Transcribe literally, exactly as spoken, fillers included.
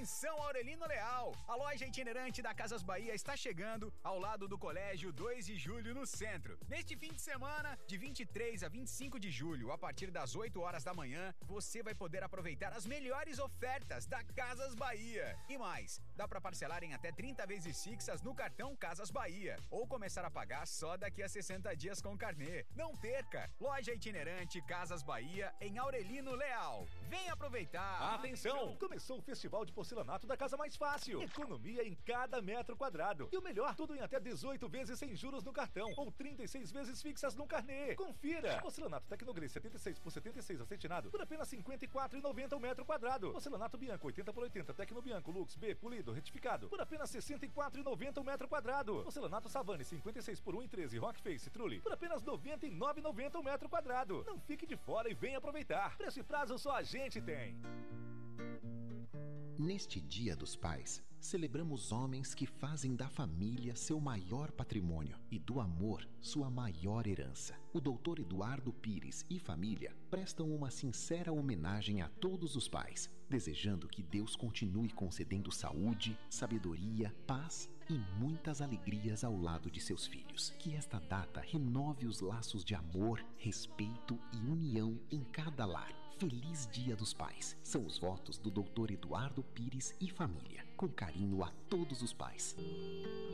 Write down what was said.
Atenção, Aurelino Leal! A loja itinerante da Casas Bahia está chegando ao lado do Colégio dois de julho no centro. Neste fim de semana, de vinte e três a vinte e cinco de julho, a partir das oito horas da manhã, você vai poder aproveitar as melhores ofertas da Casas Bahia. E mais, dá para parcelar em até trinta vezes fixas no cartão Casas Bahia ou começar a pagar só daqui a sessenta dias com carnê. Não perca! Loja itinerante Casas Bahia em Aurelino Leal. Vem aproveitar! Atenção! Começou o Festival de Porcelanato da Casa Mais Fácil. Economia em cada metro quadrado. E o melhor, tudo em até dezoito vezes sem juros no cartão ou trinta e seis vezes fixas no carnê. Confira! Porcelanato Tecnogris setenta e seis por setenta e seis acetinado por apenas cinquenta e quatro reais e noventa centavos o metro quadrado. Porcelanato Bianco oitenta por oitenta Tecno Bianco Lux B polido retificado por apenas sessenta e quatro reais e noventa centavos o metro quadrado. Porcelanato Savane cinquenta e seis por um e treze Rock Face Trulli por apenas noventa e nove reais e noventa centavos o metro quadrado. Não fique de fora e venha aproveitar. Preço e prazo só a gente tem. Neste Dia dos Pais, celebramos homens que fazem da família seu maior patrimônio e do amor sua maior herança. O doutor Eduardo Pires e família prestam uma sincera homenagem a todos os pais, desejando que Deus continue concedendo saúde, sabedoria, paz e muitas alegrias ao lado de seus filhos. Que esta data renove os laços de amor, respeito e união em cada lar. Feliz Dia dos Pais. São os votos do doutor Eduardo Pires e família. Com carinho a todos os pais.